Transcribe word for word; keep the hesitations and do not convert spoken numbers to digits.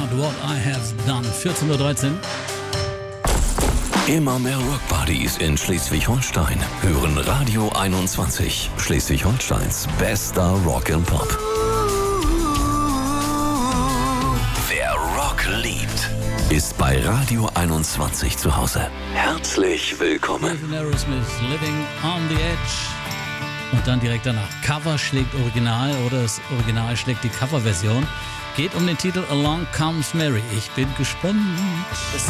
Not What I Have Done. vierzehn Uhr dreizehn. Immer mehr Rockbuddies in Schleswig-Holstein hören Radio einundzwanzig, Schleswig-Holsteins bester Rock and Pop. Wer Rock liebt, ist bei Radio einundzwanzig zu Hause. Herzlich willkommen. Aerosmith, Living on the Edge. Und dann direkt danach Cover schlägt Original oder das Original schlägt die Coverversion. Geht um den Titel Along Comes Mary. Ich bin gespannt.